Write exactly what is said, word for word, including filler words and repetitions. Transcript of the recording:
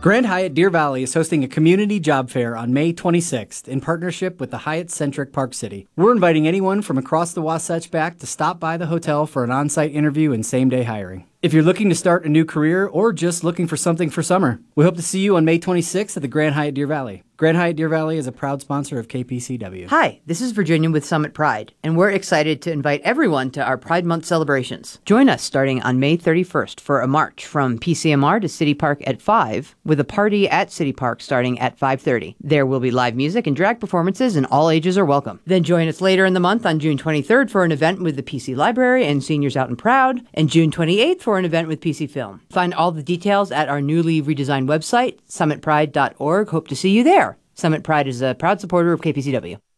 Grand Hyatt Deer Valley is hosting a community job fair on May twenty-sixth in partnership with the Hyatt Centric Park City. We're inviting anyone from across the Wasatch Back to stop by the hotel for an on-site interview and same-day hiring. If you're looking to start a new career or just looking for something for summer, we hope to see you on May twenty-sixth at the Grand Hyatt Deer Valley. Grand Hyatt Deer Valley is a proud sponsor of K P C W. Hi, this is Virginia with Summit Pride, and we're excited to invite everyone to our Pride Month celebrations. Join us starting on May thirty-first for a march from P C M R to City Park at five, with a party at City Park starting at five thirty. There will be live music and drag performances, and all ages are welcome. Then join us later in the month on June twenty-third for an event with the P C Library and Seniors Out and Proud, and June twenty-eighth for an event with P C Film. Find all the details at our newly redesigned website, summit pride dot org. Hope to see you there. Summit Pride is a proud supporter of K P C W.